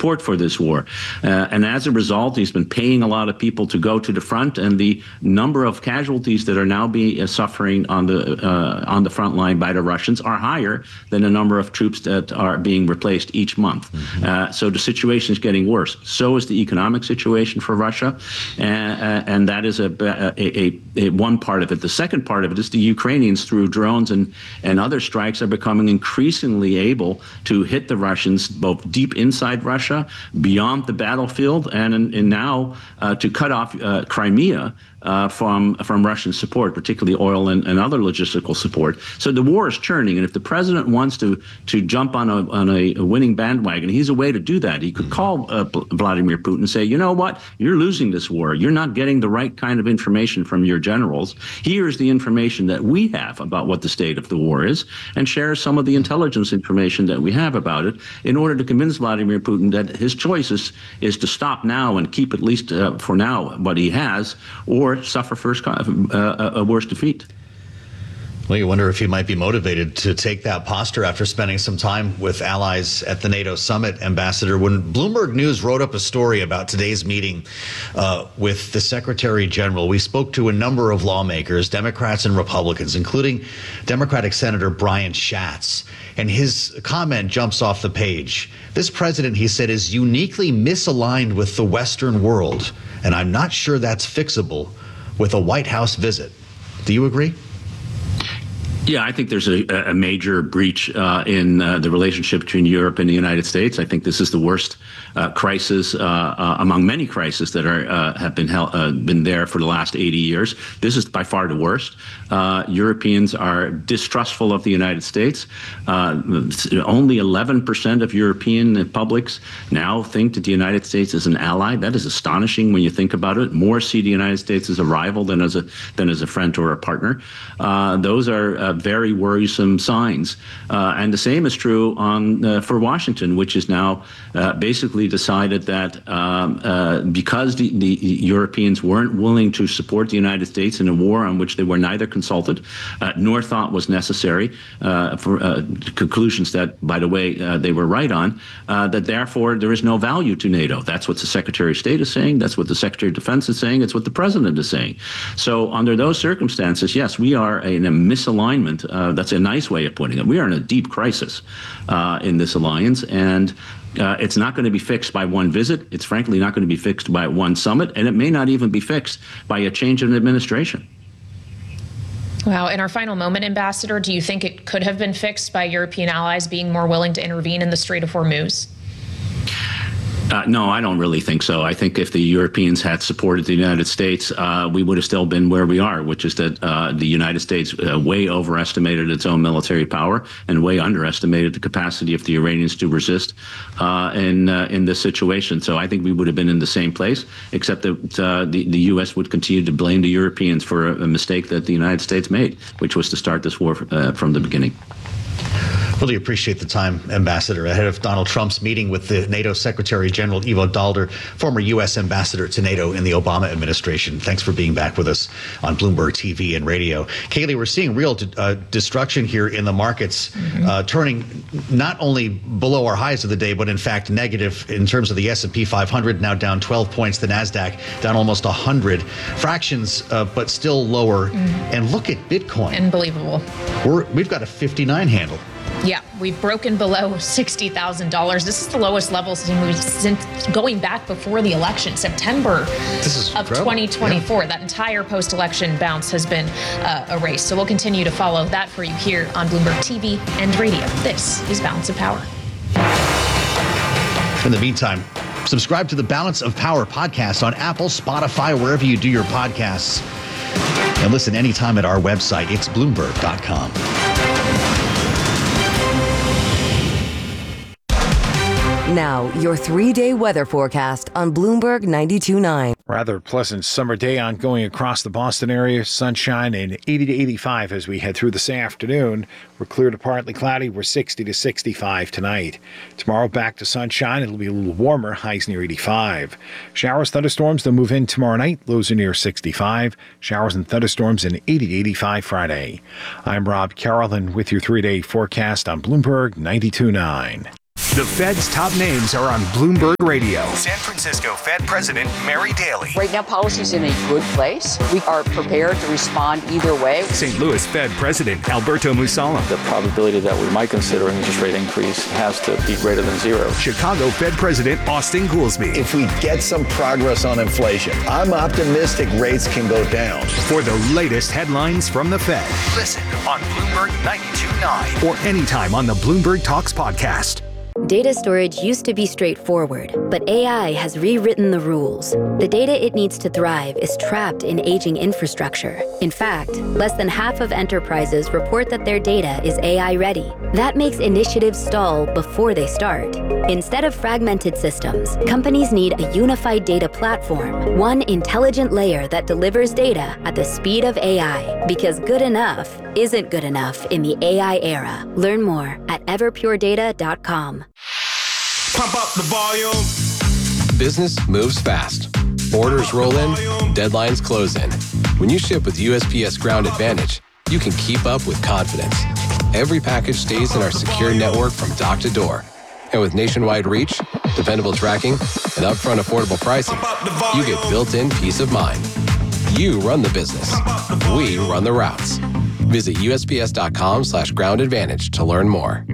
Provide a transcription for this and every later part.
support for this war. And as a result, he's been paying a lot of people to go to the front, and the number of casualties that are now suffering on the front line by the Russians are higher than the number of troops that are being replaced each month. So the situation is getting worse. So is the economic situation for Russia, and that is a one part of it. The second part of it is the Ukrainians, through drones and other strikes, are becoming increasingly able to hit the Russians both deep inside Russia, beyond the battlefield, and now to cut off Crimea from Russian support, particularly oil and other logistical support. So the war is churning, and if the president wants to jump on a winning bandwagon, he's a way to do that. He could call Vladimir Putin and say, you know what, you're losing this war. You're not getting the right kind of information from your generals. Here's the information that we have about what the state of the war is, and share some of the intelligence information that we have about it in order to convince Vladimir Putin that his choice is to stop now and keep at least for now what he has, or suffer a worse defeat. Well, you wonder if he might be motivated to take that posture after spending some time with allies at the NATO summit, Ambassador. When Bloomberg News wrote up a story about today's meeting with the Secretary General, we spoke to a number of lawmakers, Democrats and Republicans, including Democratic Senator Brian Schatz. And his comment jumps off the page. This president, he said, is uniquely misaligned with the Western world, and I'm not sure that's fixable with a White House visit. Do you agree? Yeah, I think there's a major breach in the relationship between Europe and the United States. I think this is the worst crisis among many crises that have been there for the last 80 years. This is by far the worst. Europeans are distrustful of the United States. Only 11% of European publics now think that the United States is an ally. That is astonishing when you think about it. More see the United States as a rival than as a friend or a partner. Those are very worrisome signs. And the same is true for Washington, which is now basically decided that because the Europeans weren't willing to support the United States in a war on which they were neither consulted nor thought was necessary, for conclusions that, by the way, they were right on, that therefore there is no value to NATO. That's what the Secretary of State is saying. That's what the Secretary of Defense is saying. It's what the President is saying. So under those circumstances, yes, we are in a misalignment. That's a nice way of putting it. We are in a deep crisis in this alliance, and it's not going to be fixed by one visit. It's frankly not going to be fixed by one summit, and it may not even be fixed by a change in administration. Wow. In our final moment, Ambassador, do you think it could have been fixed by European allies being more willing to intervene in the Strait of Hormuz? No, I don't really think so. I think if the Europeans had supported the United States, we would have still been where we are, which is that the United States way overestimated its own military power and way underestimated the capacity of the Iranians to resist in this situation. So I think we would have been in the same place, except that the U.S. would continue to blame the Europeans for a mistake that the United States made, which was to start this war from the beginning. Really appreciate the time, Ambassador, ahead of Donald Trump's meeting with the NATO Secretary General Ivo Daalder, former U.S. Ambassador to NATO in the Obama administration. Thanks for being back with us on Bloomberg TV and radio. Kayleigh, we're seeing real destruction here in the markets, turning not only below our highs of the day, but in fact negative in terms of the S&P 500, now down 12 points, the NASDAQ down almost 100. Fractions, but still lower. And look at Bitcoin. Unbelievable. We've got a 59 handle. Yeah, we've broken below $60,000. This is the lowest level since going back before the election, September of 2024. Yeah. That entire post-election bounce has been erased. So we'll continue to follow that for you here on Bloomberg TV and radio. This is Balance of Power. In the meantime, subscribe to the Balance of Power podcast on Apple, Spotify, wherever you do your podcasts. And listen anytime at our website. It's Bloomberg.com. Now, your 3-day weather forecast on Bloomberg 92.9. Rather pleasant summer day ongoing across the Boston area. Sunshine and 80 to 85 as we head through this afternoon. We're clear to partly cloudy. We're 60 to 65 tonight. Tomorrow back to sunshine. It'll be a little warmer. Highs near 85. Showers, thunderstorms, they'll move in tomorrow night. Lows are near 65. Showers and thunderstorms in 80 to 85 Friday. I'm Rob Carroll with your 3-day forecast on Bloomberg 92.9. The Fed's top names are on Bloomberg Radio. San Francisco Fed President Mary Daly. Right now, policy's in a good place. We are prepared to respond either way. St. Louis Fed President Alberto Mussolem. The probability that we might consider an interest rate increase has to be greater than zero. Chicago Fed President Austin Goolsbee. If we get some progress on inflation, I'm optimistic rates can go down. For the latest headlines from the Fed. Listen on Bloomberg 92.9. Or anytime on the Bloomberg Talks podcast. Data storage used to be straightforward, but AI has rewritten the rules. The data it needs to thrive is trapped in aging infrastructure. In fact, less than half of enterprises report that their data is AI ready. That makes initiatives stall before they start. Instead of fragmented systems, companies need a unified data platform, one intelligent layer that delivers data at the speed of AI. Because good enough isn't good enough in the AI era. Learn more at everpuredata.com. Pump up the volume. Business moves fast. Orders roll in, deadlines close in. When you ship with USPS Ground Advantage, you can keep up with confidence. Every package stays in our secure network from dock to door. And with nationwide reach, dependable tracking, and upfront affordable pricing, you get built-in peace of mind. You run the business. We run the routes. Visit USPS.com/Ground Advantage to learn more.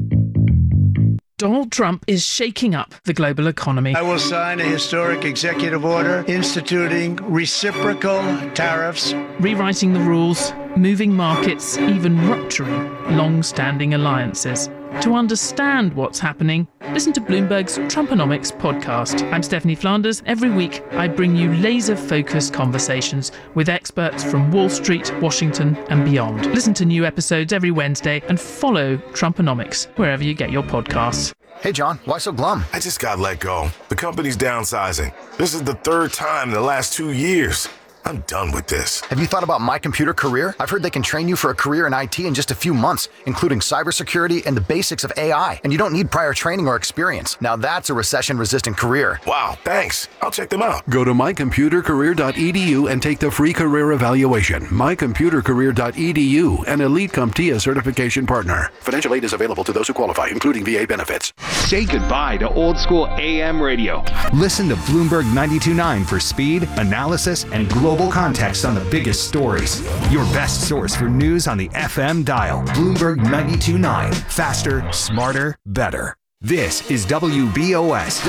Donald Trump is shaking up the global economy. I will sign a historic executive order instituting reciprocal tariffs, rewriting the rules, moving markets, even rupturing long-standing alliances. To understand what's happening, listen to Bloomberg's Trumponomics podcast. I'm Stephanie Flanders. Every week, I bring you laser-focused conversations with experts from Wall Street, Washington, and beyond. Listen to new episodes every Wednesday and follow Trumponomics wherever you get your podcasts. Hey, John, why so glum? I just got let go. The company's downsizing. This is the third time in the last 2 years. I'm done with this. Have you thought about My Computer Career? I've heard they can train you for a career in IT in just a few months, including cybersecurity and the basics of AI. And you don't need prior training or experience. Now that's a recession-resistant career. Wow, thanks. I'll check them out. Go to mycomputercareer.edu and take the free career evaluation. Mycomputercareer.edu, an Elite CompTIA certification partner. Financial aid is available to those who qualify, including VA benefits. Say goodbye to old school AM radio. Listen to Bloomberg 92.9 for speed, analysis, and global context on the biggest stories. Your best source for news on the FM dial. Bloomberg 92.9. Faster, smarter, better. This is WBOS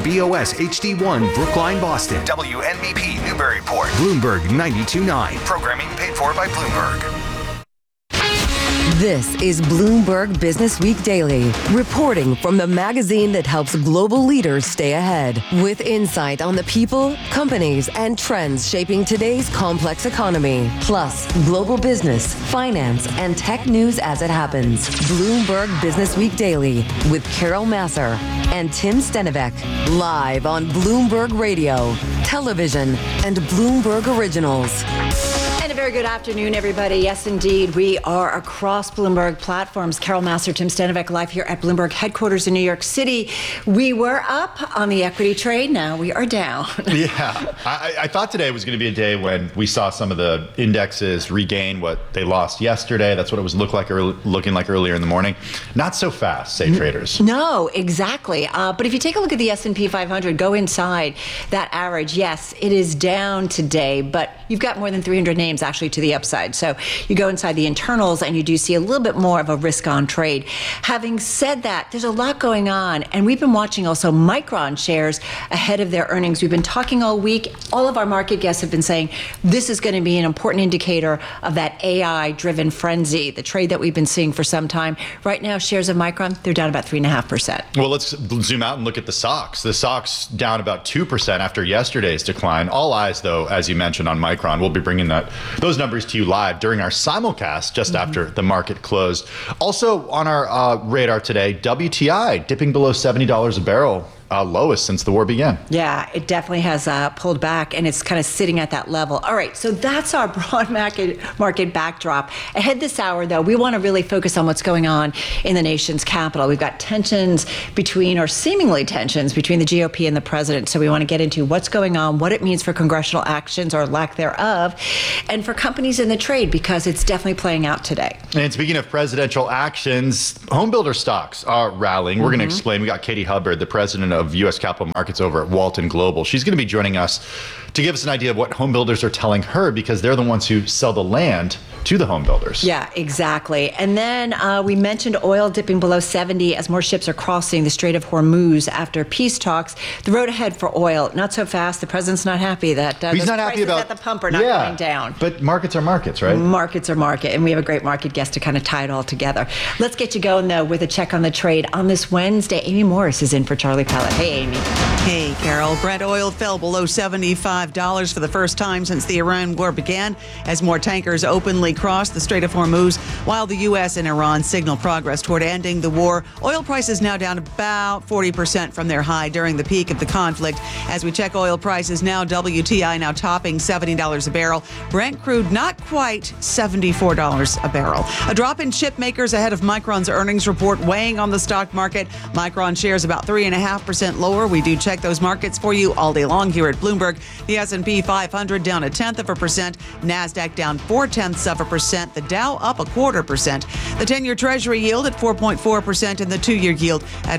HD1 Brookline, Boston. WNBP Newburyport. Bloomberg 92.9. Programming paid for by Bloomberg. This is Bloomberg Business Week Daily, reporting from the magazine that helps global leaders stay ahead, with insight on the people, companies, and trends shaping today's complex economy, plus global business, finance, and tech news as it happens. Bloomberg Business Week Daily with Carol Massar and Tim Stenivek, live on Bloomberg Radio, television, and Bloomberg Originals. And a very good afternoon, everybody. Yes, indeed. We are across Bloomberg platforms. Carol Massar, Tim Stenivek, live here at Bloomberg headquarters in New York City. We were up on the equity trade. Now we are down. Yeah. I thought today was going to be a day when we saw some of the indexes regain what they lost yesterday. That's what it was looking like earlier in the morning. Not so fast, say traders. No, exactly. But if you take a look at the S&P 500, go inside that average. Yes, it is down today, but you've got more than 300 names actually to the upside. So you go inside the internals and you do see a little bit more of a risk on trade. Having said that, there's a lot going on, and we've been watching also Micron shares ahead of their earnings. We've been talking all week. All of our market guests have been saying this is going to be an important indicator of that AI-driven frenzy, the trade that we've been seeing for some time. Right now, shares of Micron, they're down about 3.5%. Well, let's zoom out and look at the SOX. The SOX down about 2% after yesterday's decline. All eyes, though, as you mentioned, on Micron. We'll be bringing those numbers to you live during our simulcast just after the market closed. Also on our radar today, WTI dipping below $70 a barrel lowest since the war began. Yeah, it definitely has pulled back, and it's kind of sitting at that level. All right, so that's our broad market backdrop. Ahead this hour, though, we want to really focus on what's going on in the nation's capital. We've got seemingly tensions between the GOP and the president. So we want to get into what's going on, what it means for congressional actions or lack thereof, and for companies in the trade, because it's definitely playing out today. And speaking of presidential actions, home builder stocks are rallying. We're going to explain. We got Katie Hubbard, the president of U.S. Capital Markets over at Walton Global. She's going to be joining us to give us an idea of what home builders are telling her, because they're the ones who sell the land to the home builders. Yeah, exactly. And then we mentioned oil dipping below 70 as more ships are crossing the Strait of Hormuz after peace talks. The road ahead for oil, not so fast. The president's not happy that he's not happy about at the pump are not going down. But markets are markets, right? Markets are market, and we have a great market guest to kind of tie it all together. Let's get you going, though, with a check on the trade. On this Wednesday, Amy Morris is in for Charlie Pellet. Hey, Amy. Hey, Carol. Brent oil fell below $75 for the first time since the Iran war began, as more tankers openly crossed the Strait of Hormuz, while the U.S. and Iran signal progress toward ending the war. Oil prices now down about 40% from their high during the peak of the conflict. As we check oil prices now, WTI now topping $70 a barrel. Brent crude not quite $74 a barrel. A drop in chip makers ahead of Micron's earnings report weighing on the stock market. Micron shares about 3.5% lower. We do check those markets for you all day long here at Bloomberg. The S&P 500 down 0.1%. NASDAQ down 0.4%. The Dow up 0.25%. The 10-year Treasury yield at 4.4% and the 2-year yield at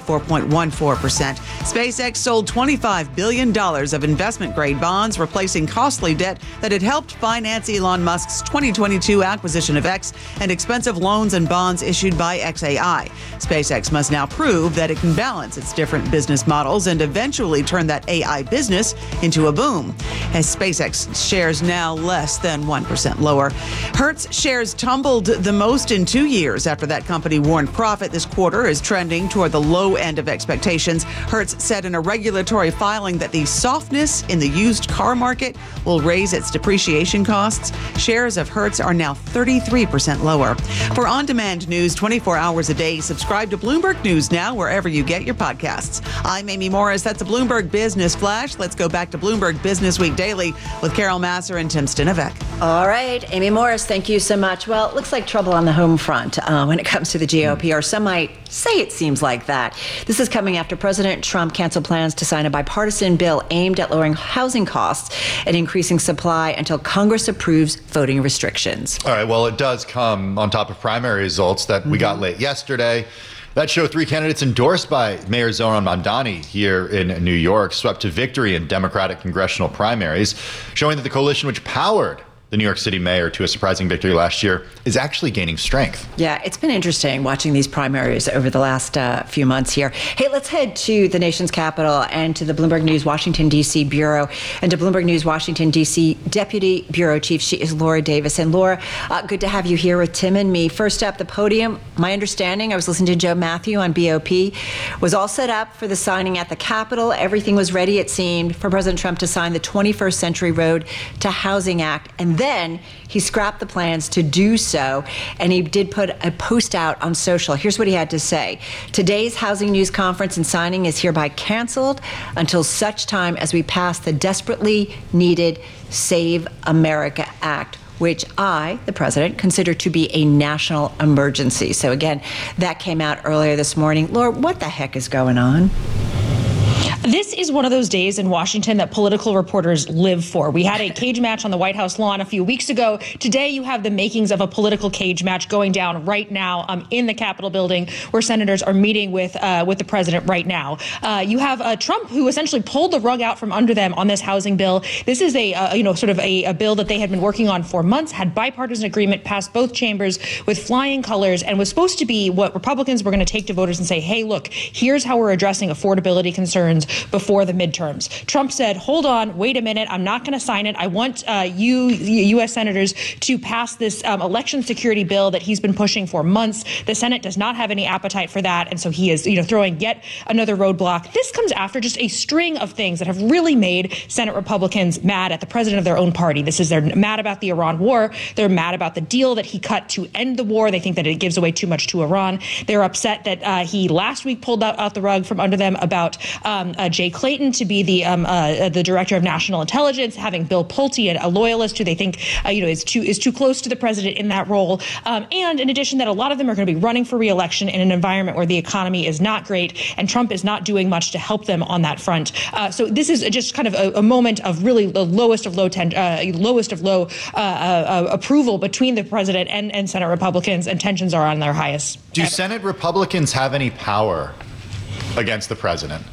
4.14%. SpaceX sold $25 billion of investment-grade bonds, replacing costly debt that had helped finance Elon Musk's 2022 acquisition of X and expensive loans and bonds issued by XAI. SpaceX must now prove that it can balance its different business models and eventually turn that AI business into a boom. As SpaceX shares now less than 1% lower. Hertz shares tumbled the most in 2 years after that company warned profit this quarter is trending toward the low end of expectations. Hertz said in a regulatory filing that the softness in the used car market will raise its depreciation costs. Shares of Hertz are now 33% lower. For on-demand news 24 hours a day, subscribe to Bloomberg News Now wherever you get your podcasts. I'm Amy Morris. That's a Bloomberg Business Flash. Let's go back to Bloomberg Business Week Daily with Carol Massar and Tim Stinovec. All right, Amy Morris, thank you so much. Well, it looks like trouble on the home front when it comes to the GOP, or some might say it seems like that. This is coming after President Trump canceled plans to sign a bipartisan bill aimed at lowering housing costs and increasing supply until Congress approves voting restrictions. All right, well, it does come on top of primary results that we got late yesterday. That show 3 candidates endorsed by Mayor Zohran Mamdani here in New York swept to victory in Democratic congressional primaries, showing that the coalition which powered the New York City mayor to a surprising victory last year is actually gaining strength. Yeah, it's been interesting watching these primaries over the last few months here. Hey, let's head to the nation's capital and to the Bloomberg News Washington, D.C. Bureau and to Bloomberg News Washington, D.C. Deputy Bureau Chief. She is Laura Davis. And Laura, good to have you here with Tim and me. First up, the podium. My understanding, I was listening to Joe Matthew on BOP, was all set up for the signing at the Capitol. Everything was ready, it seemed, for President Trump to sign the 21st Century Road to Housing Act. And then he scrapped the plans to do so, and he did put a post out on social. Here's what he had to say. Today's Housing News Conference and signing is hereby canceled until such time as we pass the desperately needed Save America Act, which I, the president, consider to be a national emergency. So again, that came out earlier this morning. Laura, what the heck is going on? This is one of those days in Washington that political reporters live for. We had a cage match on the White House lawn a few weeks ago. Today, you have the makings of a political cage match going down right now in the Capitol building, where senators are meeting with the president right now. You have Trump, who essentially pulled the rug out from under them on this housing bill. This is a bill that they had been working on for months, had bipartisan agreement, passed both chambers with flying colors, and was supposed to be what Republicans were going to take to voters and say, hey, look, here's how we're addressing affordability concerns before the midterms. Trump said, hold on, wait a minute, I'm not going to sign it. I want you U.S. senators to pass this election security bill that he's been pushing for months. The Senate does not have any appetite for that, and so he is throwing yet another roadblock. This comes after just a string of things that have really made Senate Republicans mad at the president of their own party. They're mad about the Iran war. They're mad about the deal that he cut to end the war. They think that it gives away too much to Iran. They're upset that he last week pulled out the rug from under them about Jay Clayton to be the director of national intelligence, having Bill Pulte, a loyalist who they think is too close to the president in that role. And in addition, that a lot of them are going to be running for re-election in an environment where the economy is not great and Trump is not doing much to help them on that front. So this is just kind of a moment of really the lowest of low approval between the president and Senate Republicans, and tensions are on their highest. Do Senate Republicans have any power against the president?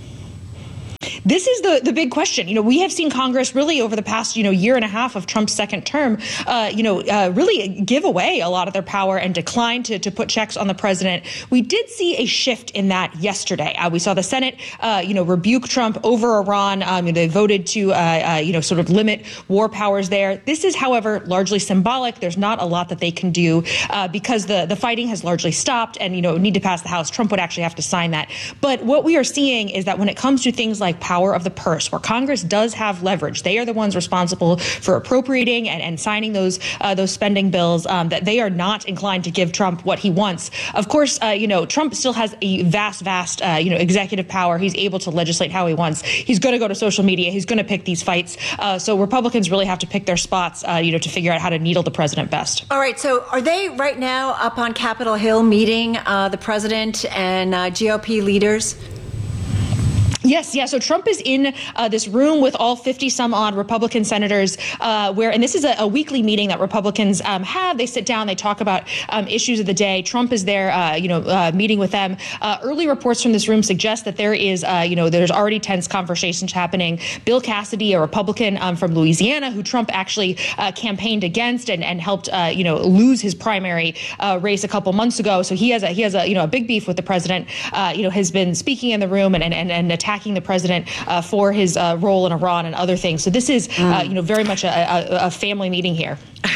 This is the big question. We have seen Congress really over the past, year and a half of Trump's second term, really give away a lot of their power and decline to put checks on the president. We did see a shift in that yesterday. We saw the Senate, rebuke Trump over Iran. They voted to, sort of limit war powers there. This is, however, largely symbolic. There's not a lot that they can do because the fighting has largely stopped and, need to pass the House. Trump would actually have to sign that. But what we are seeing is that when it comes to things like power of the purse, where Congress does have leverage, they are the ones responsible for appropriating and signing those spending bills, that they are not inclined to give Trump what he wants. Of course, Trump still has a vast, executive power. He's able to legislate how he wants. He's going to go to social media. He's going to pick these fights. So Republicans really have to pick their spots, to figure out how to needle the president best. All right. So are they right now up on Capitol Hill meeting the president and GOP leaders? Yes. Yeah. So Trump is in this room with all 50 some odd Republican senators and this is a weekly meeting that Republicans have. They sit down, they talk about issues of the day. Trump is there, meeting with them. Early reports from this room suggest that there is, there's already tense conversations happening. Bill Cassidy, a Republican from Louisiana, who Trump actually campaigned against and helped, lose his primary race a couple months ago. So he has a big beef with the president, has been speaking in the room and attacking the president for his role in Iran and other things. So this is, very much a family meeting here.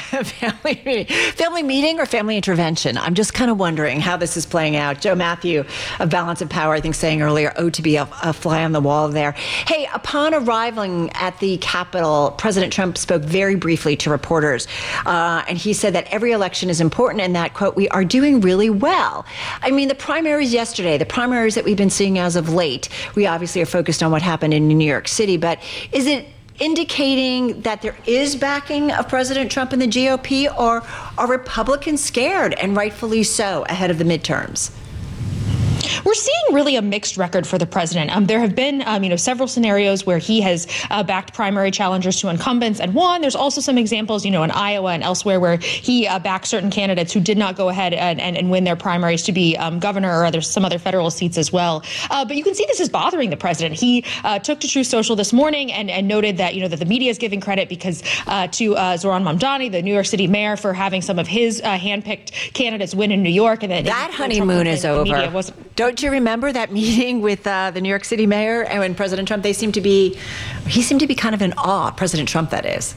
Family meeting or family intervention? I'm just kind of wondering how this is playing out. Joe Matthew of Balance of Power, I think, saying earlier, to be a fly on the wall there. Hey, upon arriving at the Capitol, President Trump spoke very briefly to reporters, and he said that every election is important and that, quote, we are doing really well. I mean, the primaries yesterday, the primaries that we've been seeing as of late, we obviously are focused on what happened in New York City, but is it indicating that there is backing of President Trump and the GOP, or are Republicans scared, and rightfully so, ahead of the midterms? We're seeing really a mixed record for the president. There have been, several scenarios where he has backed primary challengers to incumbents and won. There's also some examples, in Iowa and elsewhere where he backed certain candidates who did not go ahead and win their primaries to be governor or some other federal seats as well. But you can see this is bothering the president. He took to Truth Social this morning and noted that, that the media is giving credit because to Zohran Mamdani, the New York City mayor, for having some of his handpicked candidates win in New York. And that honeymoon is over. Don't you remember that meeting with the New York City mayor and President Trump? He seemed to be kind of in awe, President Trump, that is.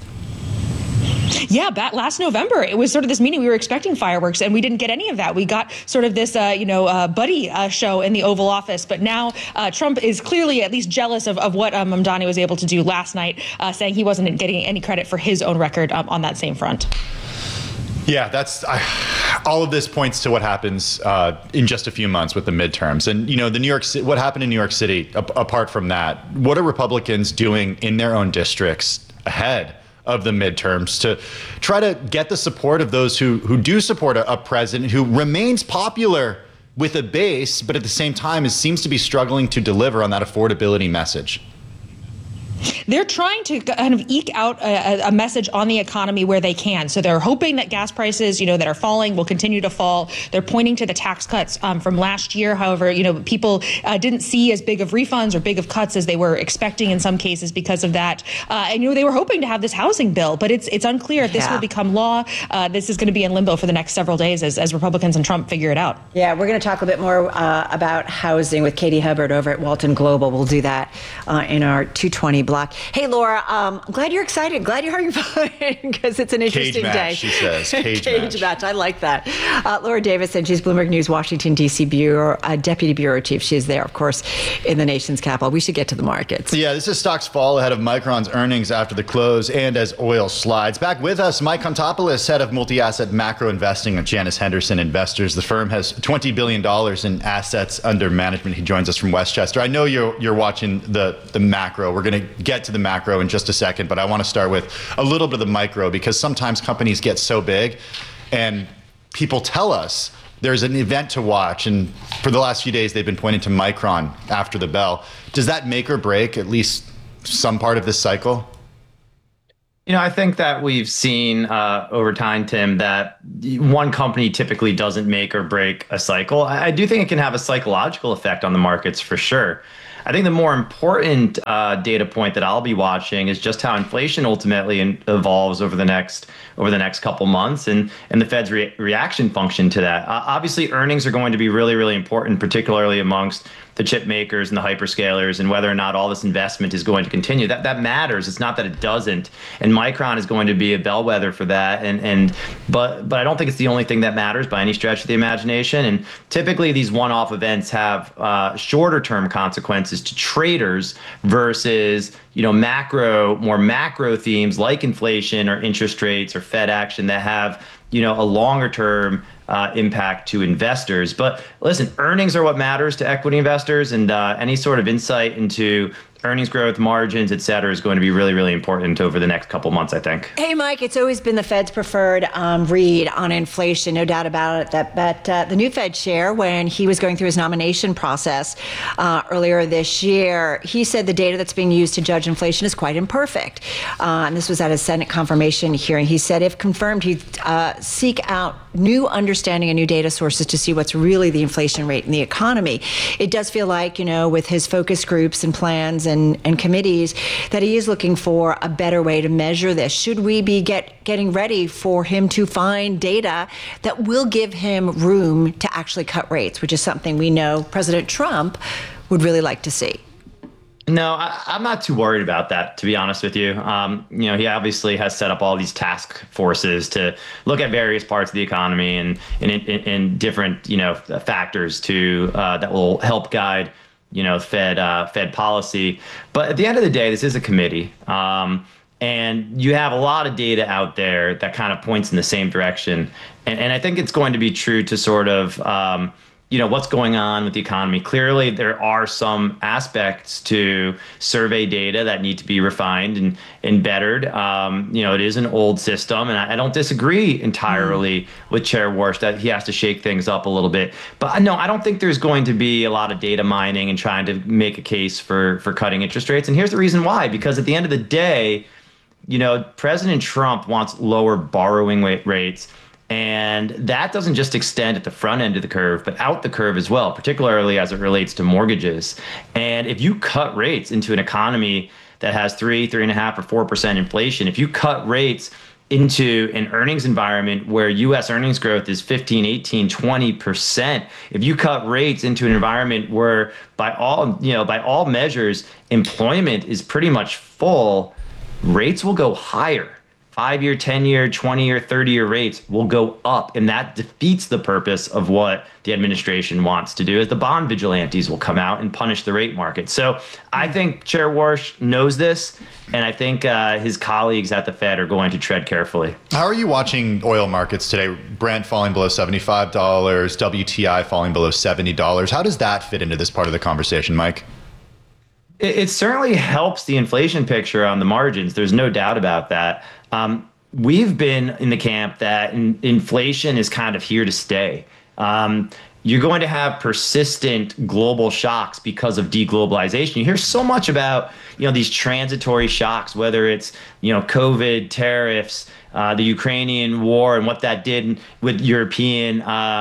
Yeah, last November, it was sort of this meeting. We were expecting fireworks, and we didn't get any of that. We got sort of this, buddy show in the Oval Office. But now Trump is clearly at least jealous of what Mamdani was able to do last night, saying he wasn't getting any credit for his own record on that same front. Yeah, all of this points to what happens in just a few months with the midterms. And, what happened in New York City, apart from that, what are Republicans doing in their own districts ahead of the midterms to try to get the support of those who do support a president who remains popular with a base, but at the same time seems to be struggling to deliver on that affordability message? they're trying to kind of eke out a message on the economy where they can. So they're hoping that gas prices, that are falling will continue to fall. They're pointing to the tax cuts from last year. However, people didn't see as big of refunds or big of cuts as they were expecting in some cases because of that. And they were hoping to have this housing bill, but it's unclear if this will become law. This is going to be in limbo for the next several days as Republicans and Trump figure it out. Yeah, we're going to talk a bit more about housing with Katie Hubbard over at Walton Global. We'll do that in our 2:20 block. Hey, Laura, I'm glad you're excited. Glad you're having fun because it's an interesting Cage match, day. she says. Cage match. I like that. Laura Davison, she's Bloomberg News Washington, D.C. Bureau, Deputy Bureau Chief. She's there, of course, in the nation's capital. We should get to the markets. Yeah, this is stocks fall ahead of Micron's earnings after the close and as oil slides. Back with us, Mike Kontopoulos, head of multi-asset macro investing at Janus Henderson Investors. The firm has $20 billion in assets under management. He joins us from Westchester. I know you're watching the macro. We're going to get to the macro in just a second, but I want to start with a little bit of the micro because sometimes companies get so big and people tell us there's an event to watch. And for the last few days, they've been pointing to Micron after the bell. Does that make or break at least some part of this cycle? I think that we've seen over time, Tim, that one company typically doesn't make or break a cycle. I do think it can have a psychological effect on the markets for sure. I think the more important data point that I'll be watching is just how inflation ultimately evolves over the next couple months and the Fed's reaction function to that. Obviously, earnings are going to be really, really important, particularly amongst the chip makers and the hyperscalers, and whether or not all this investment is going to continue. That matters. It's not that it doesn't. And Micron is going to be a bellwether for that. But I don't think it's the only thing that matters by any stretch of the imagination. And typically these one-off events have shorter term consequences to traders versus more macro themes like inflation or interest rates or Fed action that have a longer term impact to investors. But listen, earnings are what matters to equity investors, and any sort of insight into earnings growth, margins, et cetera, is going to be really, really important over the next couple months, I think. Hey, Mike, it's always been the Fed's preferred read on inflation, no doubt about it. But the new Fed chair, when he was going through his nomination process earlier this year, he said the data that's being used to judge inflation is quite imperfect. And this was at his Senate confirmation hearing. He said if confirmed, he'd seek out new understanding and new data sources to see what's really the inflation rate in the economy. It does feel like, with his focus groups and plans and committees, that he is looking for a better way to measure this. Should we be getting ready for him to find data that will give him room to actually cut rates, which is something we know President Trump would really like to see? No, I'm not too worried about that, to be honest with you. He obviously has set up all these task forces to look at various parts of the economy and different, factors that will help guide, Fed policy. But at the end of the day, this is a committee. And you have a lot of data out there that kind of points in the same direction. And I think it's going to be true to sort of, what's going on with the economy. Clearly, there are some aspects to survey data that need to be refined and bettered. It is an old system, and I don't disagree entirely with Chair Warsh that he has to shake things up a little bit. But no, I don't think there's going to be a lot of data mining and trying to make a case for cutting interest rates. And here's the reason why. Because at the end of the day, President Trump wants lower borrowing rates. And that doesn't just extend at the front end of the curve, but out the curve as well, particularly as it relates to mortgages. And if you cut rates into an economy that has 3.5%, or 4% inflation, if you cut rates into an earnings environment where U.S. earnings growth is 15, 18, 20%, if you cut rates into an environment where by all measures, employment is pretty much full, rates will go higher. 5-year, 10-year, 20-year, 30-year rates will go up, and that defeats the purpose of what the administration wants to do, as the bond vigilantes will come out and punish the rate market. So I think Chair Warsh knows this, and I think his colleagues at the Fed are going to tread carefully. How are you watching oil markets today? Brent falling below $75, WTI falling below $70. How does that fit into this part of the conversation, Mike? It certainly helps the inflation picture on the margins. There's no doubt about that. We've been in the camp that inflation is kind of here to stay. you're going to have persistent global shocks because of deglobalization. You hear so much about, these transitory shocks, whether it's, COVID, tariffs, the Ukrainian war and what that did with European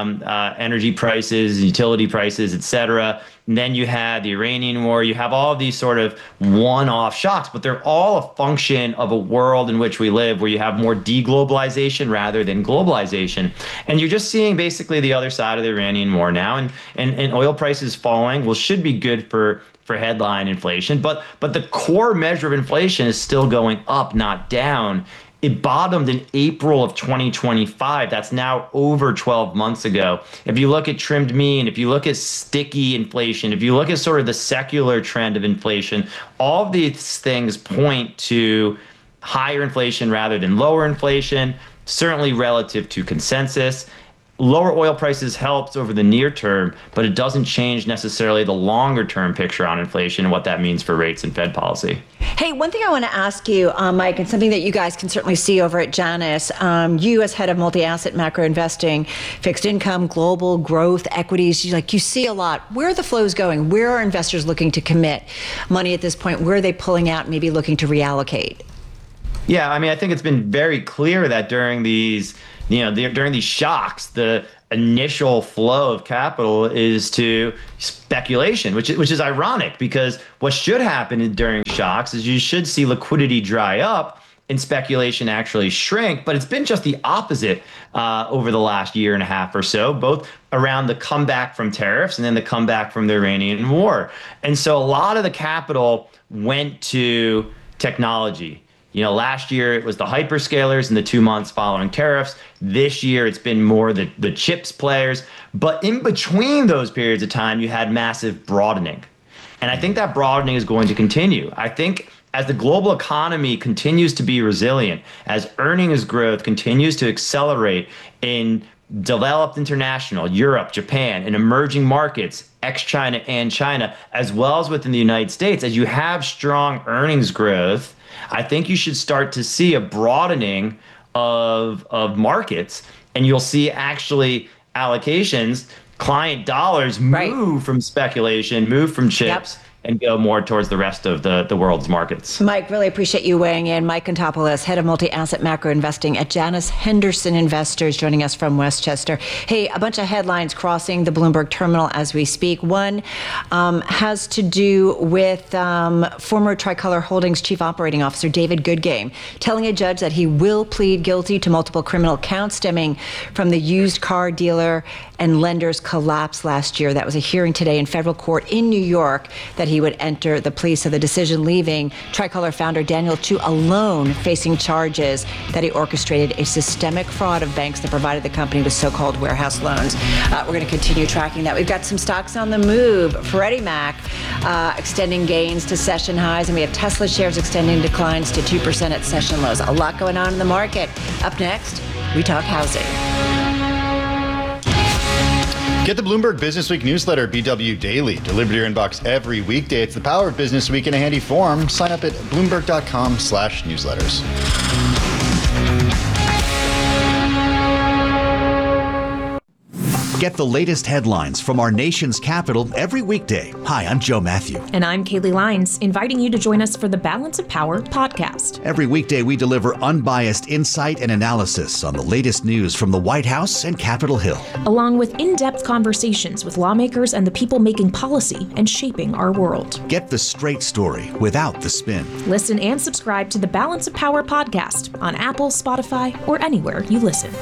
energy prices, utility prices, et cetera. And then you had the Iranian war. You have all of these sort of one-off shocks, but they're all a function of a world in which we live where you have more deglobalization rather than globalization. And you're just seeing basically the other side of the Iranian war now. And oil prices falling, should be good for headline inflation. But the core measure of inflation is still going up, not down. It bottomed in April of 2025. That's now over 12 months ago. If you look at trimmed mean, if you look at sticky inflation, if you look at sort of the secular trend of inflation, all of these things point to higher inflation rather than lower inflation, certainly relative to consensus. Lower oil prices helps over the near term, but it doesn't change necessarily the longer term picture on inflation and what that means for rates and Fed policy. Hey, one thing I want to ask you, Mike, and something that you guys can certainly see over at Janus, you as head of multi-asset macro investing, fixed income, global growth, equities, you see a lot. Where are the flows going? Where are investors looking to commit money at this point? Where are they pulling out, maybe looking to reallocate? Yeah, I think it's been very clear that during these during these shocks, the initial flow of capital is to speculation, which is ironic because what should happen during shocks is you should see liquidity dry up and speculation actually shrink. But it's been just the opposite over the last year and a half or so, both around the comeback from tariffs and then the comeback from the Iranian war. And so a lot of the capital went to technology. Last year it was the hyperscalers in the 2 months following tariffs. This year it's been more the chips players. But in between those periods of time, you had massive broadening. And I think that broadening is going to continue. I think as the global economy continues to be resilient, as earnings growth continues to accelerate in developed international, Europe, Japan, and emerging markets, ex-China and China, as well as within the United States, as you have strong earnings growth, I think you should start to see a broadening of markets, and you'll see actually allocations, client dollars move from speculation, move from chips, and go more towards the rest of the world's markets. Mike, really appreciate you weighing in. Mike Contopoulos, head of multi-asset macro investing at Janus Henderson Investors, joining us from Westchester. Hey, a bunch of headlines crossing the Bloomberg terminal as we speak. One has to do with former Tricolor Holdings Chief Operating Officer David Goodgame telling a judge that he will plead guilty to multiple criminal counts stemming from the used car dealer and lender's collapse last year. That was a hearing today in federal court in New York that he would enter the plea. So the decision leaving Tricolor founder Daniel Chu alone facing charges that he orchestrated a systemic fraud of banks that provided the company with so-called warehouse loans. We're going to continue tracking that. We've got some stocks on the move. Freddie Mac extending gains to session highs, and we have Tesla shares extending declines to 2% at session lows. A lot going on in the market. Up next, we talk housing. Get the Bloomberg Business Week newsletter, BW Daily, delivered to your inbox every weekday. It's the power of Business Week in a handy form. Sign up at bloomberg.com/newsletters. Get the latest headlines from our nation's capital every weekday. Hi, I'm Joe Matthew. And I'm Kaylee Lyons, inviting you to join us for the Balance of Power podcast. Every weekday, we deliver unbiased insight and analysis on the latest news from the White House and Capitol Hill, along with in-depth conversations with lawmakers and the people making policy and shaping our world. Get the straight story without the spin. Listen and subscribe to the Balance of Power podcast on Apple, Spotify, or anywhere you listen.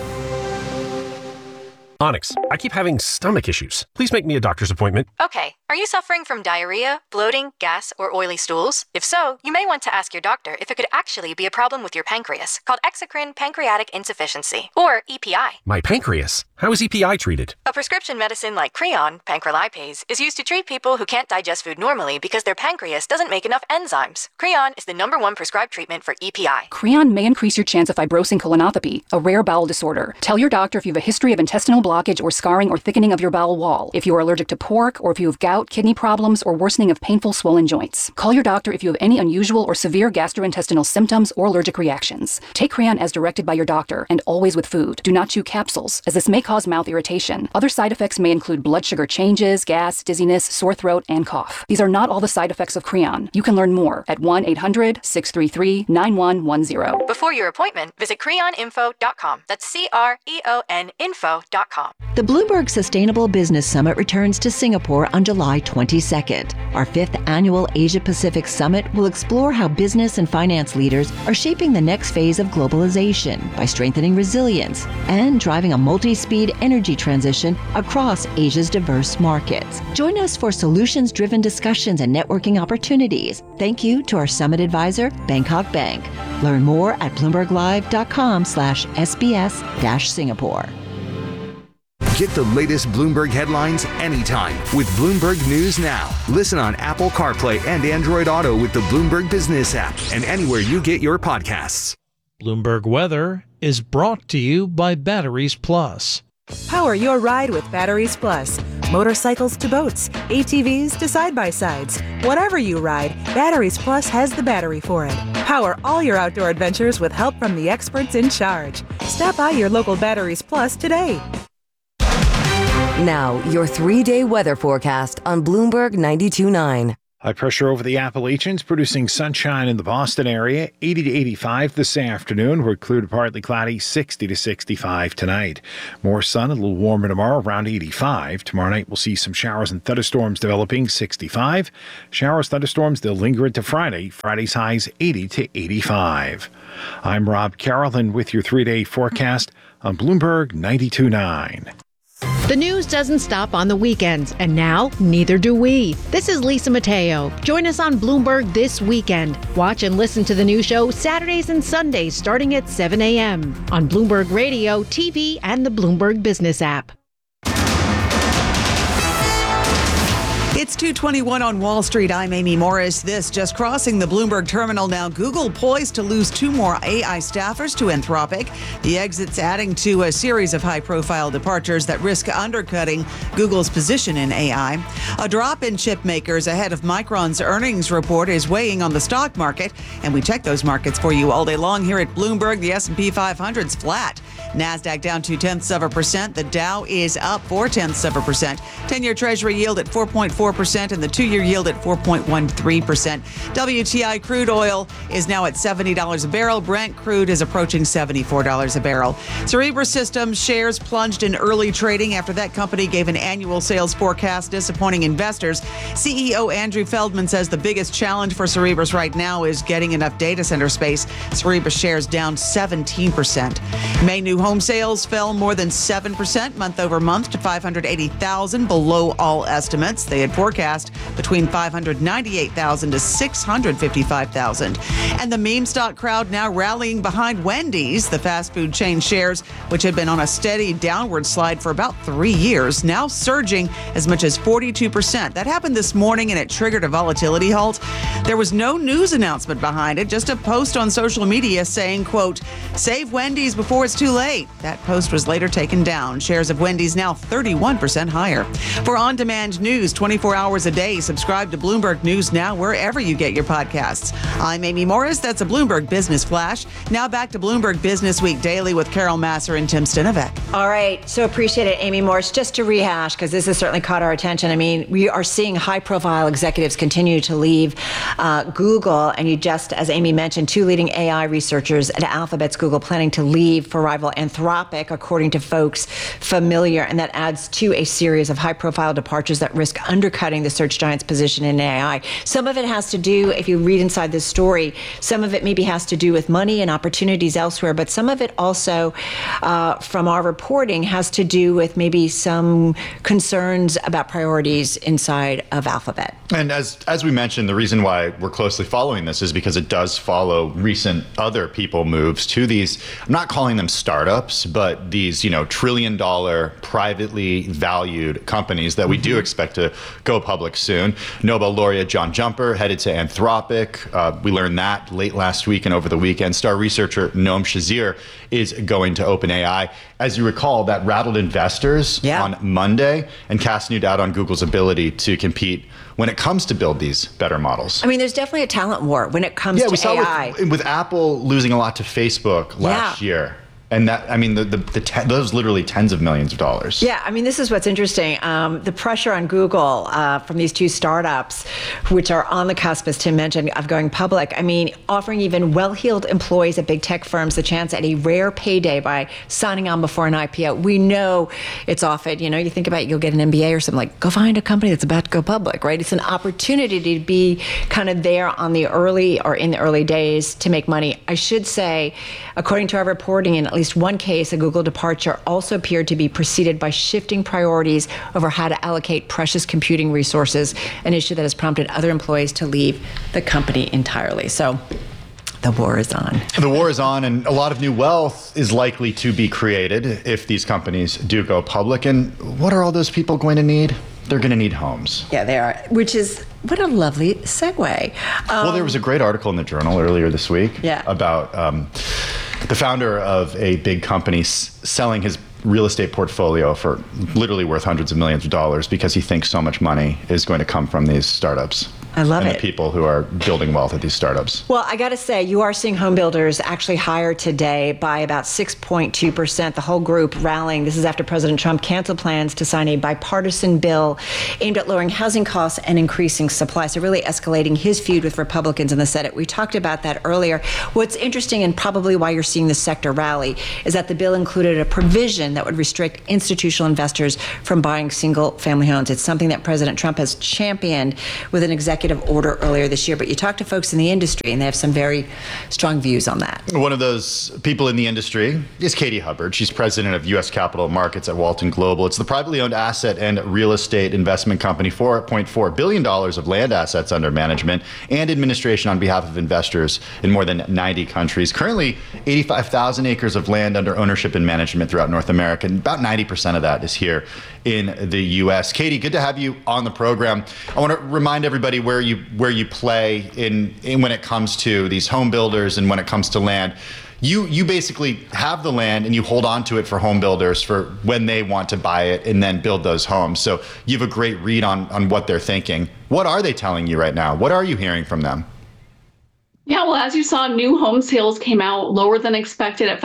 Onyx, I keep having stomach issues. Please make me a doctor's appointment. Okay, are you suffering from diarrhea, bloating, gas, or oily stools? If so, you may want to ask your doctor if it could actually be a problem with your pancreas, called exocrine pancreatic insufficiency, or EPI. My pancreas? How is EPI treated? A prescription medicine like Creon, pancrelipase, is used to treat people who can't digest food normally because their pancreas doesn't make enough enzymes. Creon is the #1 prescribed treatment for EPI. Creon may increase your chance of fibrosing colonopathy, a rare bowel disorder. Tell your doctor if you have a history of intestinal blockage or scarring or thickening of your bowel wall, if you are allergic to pork, or if you have gout, kidney problems, or worsening of painful swollen joints. Call your doctor if you have any unusual or severe gastrointestinal symptoms or allergic reactions. Take Creon as directed by your doctor, and always with food. Do not chew capsules, as this may cause mouth irritation. Other side effects may include blood sugar changes, gas, dizziness, sore throat, and cough. These are not all the side effects of Creon. You can learn more at 1-800-633-9110. Before your appointment, visit creoninfo.com. That's CREON info.com. The Bloomberg Sustainable Business Summit returns to Singapore on July 22nd. Our 5th annual Asia-Pacific Summit will explore how business and finance leaders are shaping the next phase of globalization by strengthening resilience and driving a multi-speed energy transition across Asia's diverse markets. Join us for solutions-driven discussions and networking opportunities. Thank you to our summit advisor, Bangkok Bank. Learn more at bloomberglive.com/SBS-Singapore. Get the latest Bloomberg headlines anytime with Bloomberg News Now. Listen on Apple CarPlay and Android Auto with the Bloomberg Business app and anywhere you get your podcasts. Bloomberg Weather is brought to you by Batteries Plus. Power your ride with Batteries Plus. Motorcycles to boats, ATVs to side-by-sides. Whatever you ride, Batteries Plus has the battery for it. Power all your outdoor adventures with help from the experts in charge. Stop by your local Batteries Plus today. Now, your 3-day weather forecast on Bloomberg 92.9. High pressure over the Appalachians producing sunshine in the Boston area, 80 to 85 this afternoon. We're clear to partly cloudy, 60 to 65 tonight. More sun, a little warmer tomorrow, around 85. Tomorrow night we'll see some showers and thunderstorms developing, 65. Showers, thunderstorms, they'll linger into Friday. Friday's highs 80 to 85. I'm Rob Carrollton with your 3-day forecast on Bloomberg 92.9. The news doesn't stop on the weekends, and now neither do we. This is Lisa Mateo. Join us on Bloomberg this weekend. Watch and listen to the new show Saturdays and Sundays starting at 7 a.m. on Bloomberg Radio, TV, and the Bloomberg Business app. It's 2:21 on Wall Street. I'm Amy Morris. This just crossing the Bloomberg terminal now. Google poised to lose 2 more AI staffers to Anthropic. The exit's adding to a series of high-profile departures that risk undercutting Google's position in AI. A drop in chip makers ahead of Micron's earnings report is weighing on the stock market, and we check those markets for you all day long here at Bloomberg. The S&P 500's flat. NASDAQ down 0.2%. The Dow is up 0.4%. 10-year Treasury yield at 4.4%. And the 2-year yield at 4.13%. WTI crude oil is now at $70 a barrel. Brent crude is approaching $74 a barrel. Cerebras Systems shares plunged in early trading after that company gave an annual sales forecast disappointing investors. CEO Andrew Feldman says the biggest challenge for Cerebras right now is getting enough data center space. Cerebras shares down 17%. May new home sales fell more than 7% month over month to 580,000, below all estimates. They had forecast between 598,000 to 655,000. And the meme stock crowd now rallying behind Wendy's. The fast food chain shares, which had been on a steady downward slide for about 3 years, now surging as much as 42%. That happened this morning and it triggered a volatility halt. There was no news announcement behind it, just a post on social media saying, quote, "Save Wendy's before it's too late." That post was later taken down. Shares of Wendy's now 31% higher. For on-demand news 24 hours a day, subscribe to Bloomberg News Now wherever you get your podcasts. I'm Amy Morris. That's a Bloomberg Business Flash. Now back to Bloomberg Business Week Daily with Carol Masser and Tim Stinovec. All right. So appreciate it, Amy Morris. Just to rehash, because this has certainly caught our attention. I mean, we are seeing high-profile executives continue to leave Google. And you just, as Amy mentioned, 2 leading AI researchers at Alphabet's Google planning to leave for rival Anthropic, according to folks familiar. And that adds to a series of high-profile departures that risk undercutting the search giant's position in AI. Some of it has to do, if you read inside this story, some of it maybe has to do with money and opportunities elsewhere, but some of it also, from our reporting, has to do with maybe some concerns about priorities inside of Alphabet. And as we mentioned, the reason why we're closely following this is because it does follow recent other people moves to these, I'm not calling them startups, but these, $1 trillion privately valued companies that we do expect to go go public soon. Nobel laureate John Jumper headed to Anthropic. We learned that late last week and over the weekend. Star researcher Noam Shazir is going to OpenAI. As you recall, that rattled investors on Monday and cast new doubt on Google's ability to compete when it comes to build these better models. I mean, there's definitely a talent war when it comes to we saw AI. with Apple losing a lot to Facebook last year. And that, I mean, those literally tens of millions of dollars. Yeah, I mean, this is what's interesting. The pressure on Google from these two startups, which are on the cusp, as Tim mentioned, of going public. I mean, offering even well-heeled employees at big tech firms the chance at a rare payday by signing on before an IPO. We know it's often, you think about you'll get an MBA or something, like go find a company that's about to go public, right? It's an opportunity to be kind of there on the early or in the early days to make money. I should say, according to our reporting, in at least one case, a Google departure also appeared to be preceded by shifting priorities over how to allocate precious computing resources, an issue that has prompted other employees to leave the company entirely. So the war is on. The war is on, and a lot of new wealth is likely to be created if these companies do go public. And what are all those people going to need? They're going to need homes. Yeah, they are, which is, what a lovely segue. Well, there was a great article in the Journal earlier this week about the founder of a big company selling his real estate portfolio for literally worth hundreds of millions of dollars because he thinks so much money is going to come from these startups. I love and the people who are building wealth at these startups. Well, I got to say, you are seeing home builders actually higher today by about 6.2%. The whole group rallying. This is after President Trump canceled plans to sign a bipartisan bill aimed at lowering housing costs and increasing supply. So really escalating his feud with Republicans in the Senate. We talked about that earlier. What's interesting, and probably why you're seeing the sector rally, is that the bill included a provision that would restrict institutional investors from buying single-family homes. It's something that President Trump has championed with an executive order earlier this year. But you talk to folks in the industry, and they have some very strong views on that. One of those people in the industry is Katie Hubbard. She's president of U.S. Capital Markets at Walton Global. It's the privately owned asset and real estate investment company, $4.4 billion of land assets under management and administration on behalf of investors in more than 90 countries. Currently, 85,000 acres of land under ownership and management throughout North America, and about 90% of that is here in the U.S. Katie, good to have you on the program. I want to remind everybody where you play in when it comes to these home builders and when it comes to land. You basically have the land and you hold on to it for home builders for when they want to buy it and then build those homes. So you have a great read on what they're thinking. What are they telling you right now? What are you hearing from them? Yeah, well, as you saw, new home sales came out lower than expected at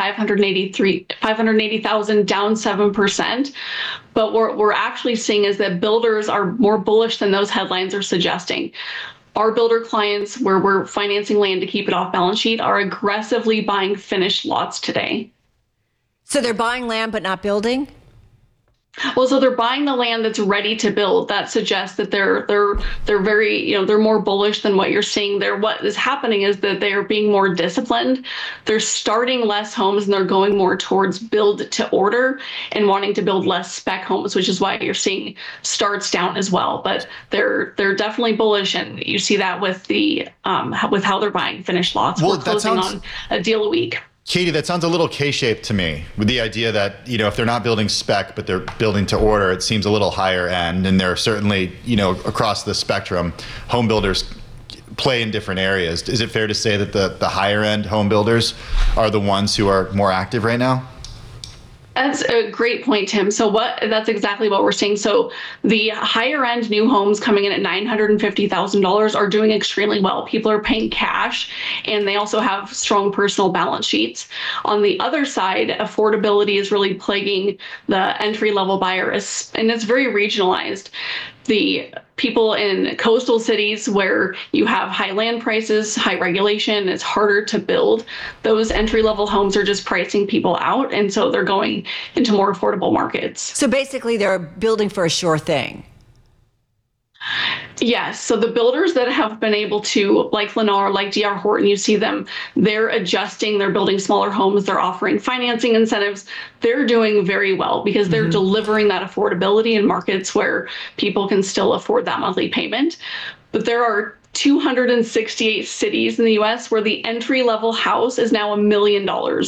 580,000, down 7%. But what we're actually seeing is that builders are more bullish than those headlines are suggesting. Our builder clients, where we're financing land to keep it off balance sheet, are aggressively buying finished lots today. So they're buying land but not building? Well, so they're buying the land that's ready to build. That suggests that they're very, they're more bullish than what you're seeing there. What is happening is that they are being more disciplined. They're starting less homes and they're going more towards build to order and wanting to build less spec homes, which is why you're seeing starts down as well. But they're definitely bullish, and you see that with the with how they're buying finished lots. Well, we're closing on a deal a week. Katie, that sounds a little K-shaped to me, with the idea that, if they're not building spec, but they're building to order, it seems a little higher end. And there are certainly, across the spectrum, home builders play in different areas. Is it fair to say that the higher end home builders are the ones who are more active right now? That's a great point, Tim. So that's exactly what we're seeing. So the higher end new homes coming in at $950,000 are doing extremely well. People are paying cash, and they also have strong personal balance sheets. On the other side, affordability is really plaguing the entry level buyer, and it's very regionalized. The people in coastal cities where you have high land prices, high regulation, it's harder to build. Those entry-level homes are just pricing people out, and so they're going into more affordable markets. So basically, they're building for a sure thing. Yes. So the builders that have been able to, like Lennar, like D.R. Horton, you see them, they're adjusting, they're building smaller homes, they're offering financing incentives. They're doing very well because they're delivering that affordability in markets where people can still afford that monthly payment. But there are 268 cities in the US where the entry-level house is now $1 million.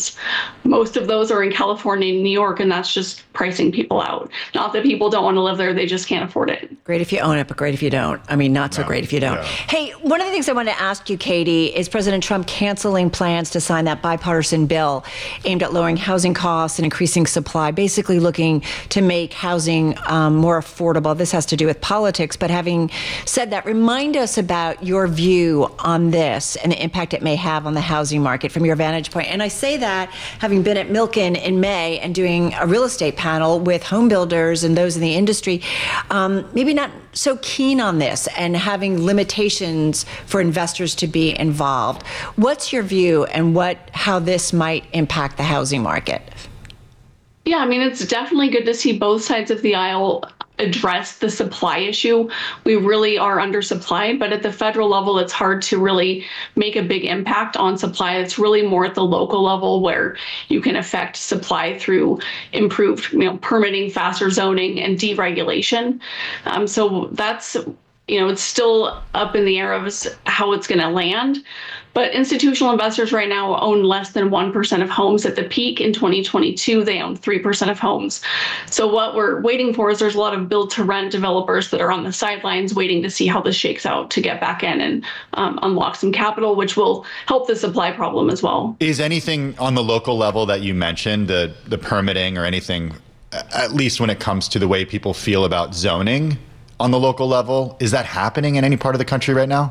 Most of those are in California and New York, and that's just pricing people out. Not that people don't want to live there, they just can't afford it. Great if you own it, but great if you don't. I mean, not so great if you don't. Hey, one of the things I wanted to ask you, Katie, is President Trump canceling plans to sign that bipartisan bill aimed at lowering housing costs and increasing supply, basically looking to make housing more affordable. This has to do with politics, but having said that, remind us about your view on this and the impact it may have on the housing market from your vantage point. And I say that having been at Milken in May and doing a real estate panel with home builders and those in the industry, maybe not so keen on this and having limitations for investors to be involved. What's your view and how this might impact the housing market? Yeah, I mean, it's definitely good to see both sides of the aisle address the supply issue. We really are undersupplied, but at the federal level, it's hard to really make a big impact on supply. It's really more at the local level where you can affect supply through improved, permitting, faster zoning, and deregulation. So that's, it's still up in the air of how it's going to land. But institutional investors right now own less than 1% of homes. At the peak in 2022, they owned 3% of homes. So what we're waiting for is there's a lot of build-to-rent developers that are on the sidelines waiting to see how this shakes out to get back in and unlock some capital, which will help the supply problem as well. Is anything on the local level that you mentioned, the permitting or anything, at least when it comes to the way people feel about zoning on the local level, is that happening in any part of the country right now?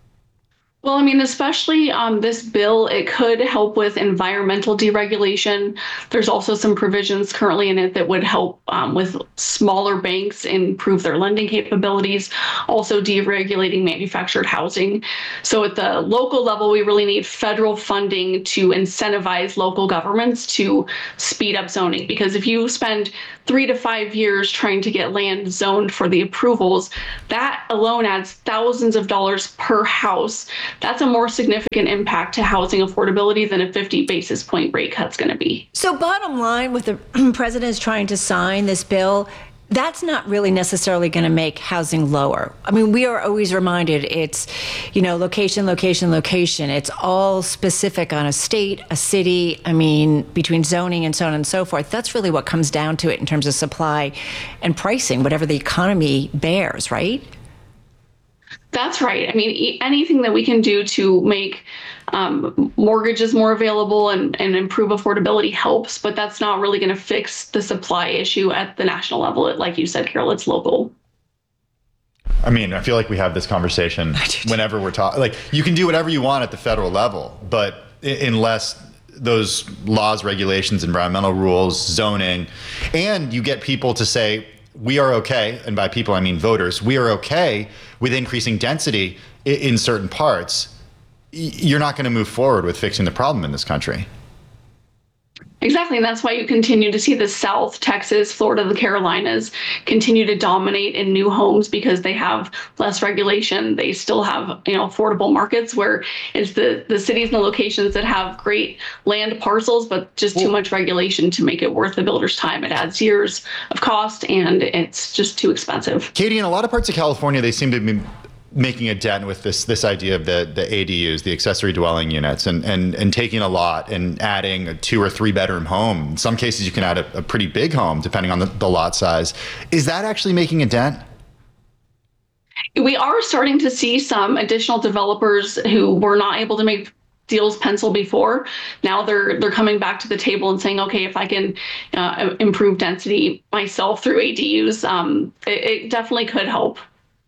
Well, I mean, especially this bill, it could help with environmental deregulation. There's also some provisions currently in it that would help with smaller banks improve their lending capabilities, also deregulating manufactured housing. So at the local level, we really need federal funding to incentivize local governments to speed up zoning. Because if you spend 3 to 5 years trying to get land zoned for the approvals, that alone adds thousands of dollars per house. That's a more significant impact to housing affordability than a 50 basis point rate cut's going to be. So bottom line, with the president is trying to sign this bill, that's not really necessarily going to make housing lower. I mean, we are always reminded it's, location, location, location. It's all specific on a state, a city, between zoning and so on and so forth. That's really what comes down to it in terms of supply and pricing, whatever the economy bears, right? That's right. I mean, anything that we can do to make mortgages more available and improve affordability helps, but that's not really going to fix the supply issue at the national level. Like you said, Carol, it's local. I mean, I feel like we have this conversation whenever we're talking. Like, you can do whatever you want at the federal level, but unless those laws, regulations, environmental rules, zoning, and you get people to say, we are okay, and by people I mean voters, we are okay with increasing density in certain parts, you're not going to move forward with fixing the problem in this country. Exactly, and that's why you continue to see the South, Texas, Florida, the Carolinas continue to dominate in new homes because they have less regulation. They still have, affordable markets where it's the cities and the locations that have great land parcels, but just too much regulation to make it worth the builder's time. It adds years of cost, and it's just too expensive. Katie, in a lot of parts of California, they seem to be making a dent with this idea of the ADUs, the accessory dwelling units, and taking a lot and adding a 2 or 3 bedroom home. In some cases, you can add a pretty big home depending on the lot size. Is that actually making a dent? We are starting to see some additional developers who were not able to make deals pencil before. Now they're coming back to the table and saying, okay, if I can improve density myself through ADUs, it definitely could help.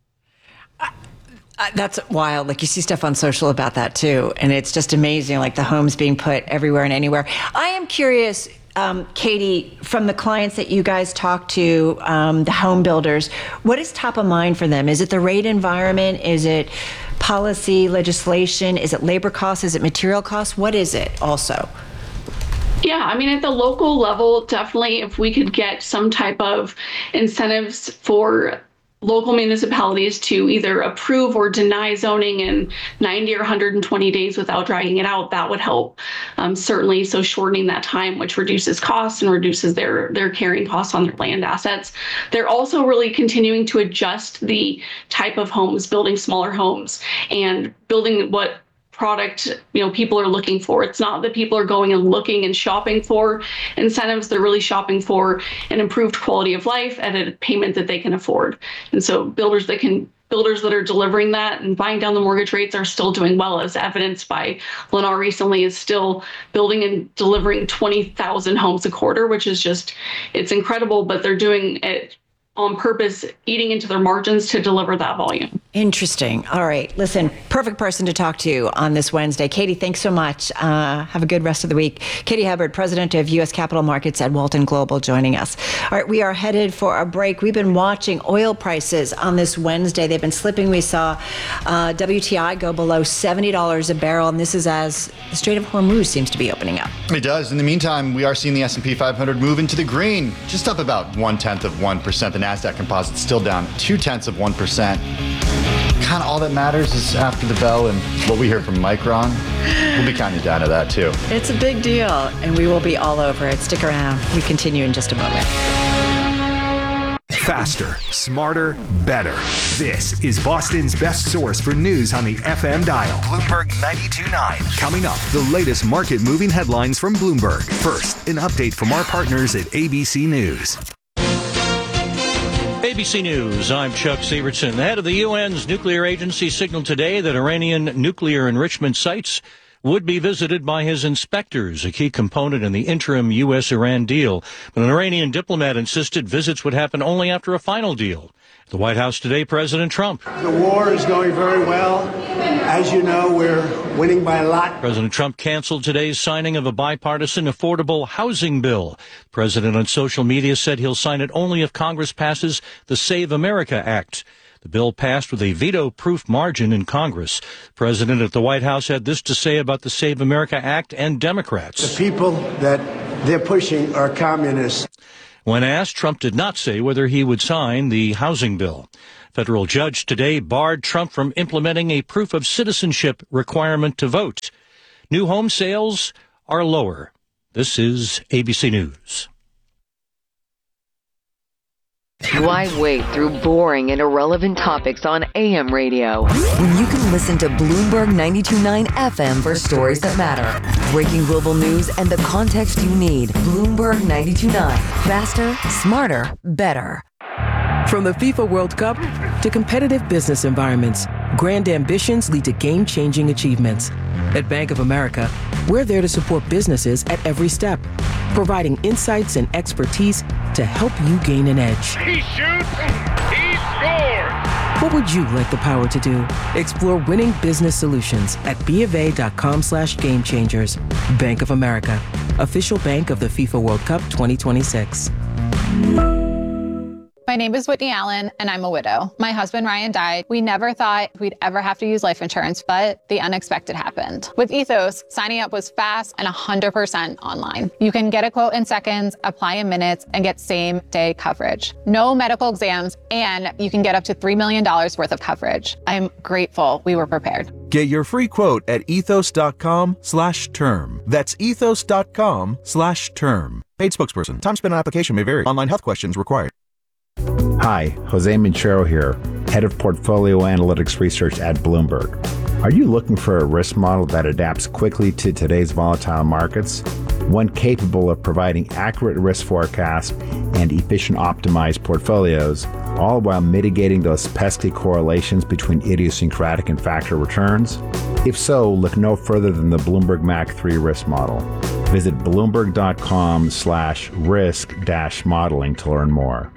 That's wild. Like, you see stuff on social about that too. And it's just amazing, like the homes being put everywhere and anywhere. I am curious, Katie, from the clients that you guys talk to, the home builders, what is top of mind for them? Is it the rate environment? Is it policy, legislation? Is it labor costs? Is it material costs? What is it also? Yeah, I mean, at the local level, definitely if we could get some type of incentives for local municipalities to either approve or deny zoning in 90 or 120 days without dragging it out. That would help, certainly. So shortening that time, which reduces costs and reduces their carrying costs on their land assets. They're also really continuing to adjust the type of homes, building smaller homes and building what product people are looking for. It's not that people are going and looking and shopping for incentives. They're really shopping for an improved quality of life at a payment that they can afford. And so builders that are delivering that and buying down the mortgage rates are still doing well, as evidenced by Lennar recently is still building and delivering 20,000 homes a quarter, which is it's incredible, but they're doing it on purpose, eating into their margins to deliver that volume. Interesting. All right. Listen, perfect person to talk to on this Wednesday. Katie, thanks so much. Have a good rest of the week. Katie Hubbard, president of U.S. Capital Markets at Walton Global, joining us. All right. We are headed for a break. We've been watching oil prices on this Wednesday. They've been slipping. We saw WTI go below $70 a barrel, and this is as the Strait of Hormuz seems to be opening up. It does. In the meantime, we are seeing the S&P 500 move into the green, just up about 0.1%. The NASDAQ composite still down 0.2%. Kind of all that matters is after the bell and what we hear from Micron. We'll be counting down to that too. It's a big deal, and we will be all over it. Stick around. We continue in just a moment. Faster, smarter, better. This is Boston's best source for news on the FM dial. Bloomberg 92.9. Coming up, the latest market-moving headlines from Bloomberg. First, an update from our partners at ABC News. ABC News, I'm Chuck Sievertson. The head of the UN's nuclear agency signaled today that Iranian nuclear enrichment sites would be visited by his inspectors, a key component in the interim U.S.-Iran deal. But an Iranian diplomat insisted visits would happen only after a final deal. At the White House today, President Trump. The war is going very well. As you know, we're winning by a lot. President Trump canceled today's signing of a bipartisan affordable housing bill. The president on social media said he'll sign it only if Congress passes the Save America Act. The bill passed with a veto-proof margin in Congress. The president at the White House had this to say about the Save America Act and Democrats. The people that they're pushing are communists. When asked, Trump did not say whether he would sign the housing bill. Federal judge today barred Trump from implementing a proof of citizenship requirement to vote. New home sales are lower. This is ABC News. Why wait through boring and irrelevant topics on AM radio when you can listen to Bloomberg 92.9 FM for stories that matter? Breaking global news and the context you need. Bloomberg 92.9. Faster, smarter, better. From the FIFA World Cup to competitive business environments, grand ambitions lead to game-changing achievements. At Bank of America, we're there to support businesses at every step, providing insights and expertise to help you gain an edge. He shoots, he scores! What would you like the power to do? Explore winning business solutions at BofA.com/gamechangers. Bank of America, official bank of the FIFA World Cup 2026. My name is Whitney Allen, and I'm a widow. My husband, Ryan, died. We never thought we'd ever have to use life insurance, but the unexpected happened. With Ethos, signing up was fast and 100% online. You can get a quote in seconds, apply in minutes, and get same-day coverage. No medical exams, and you can get up to $3 million worth of coverage. I'm grateful we were prepared. Get your free quote at ethos.com/term. That's ethos.com/term. Paid spokesperson. Time spent on application may vary. Online health questions required. Hi, Jose Minchero here, Head of Portfolio Analytics Research at Bloomberg. Are you looking for a risk model that adapts quickly to today's volatile markets? One capable of providing accurate risk forecasts and efficient optimized portfolios, all while mitigating those pesky correlations between idiosyncratic and factor returns? If so, look no further than the Bloomberg MAC 3 risk model. Visit bloomberg.com/risk-modeling to learn more.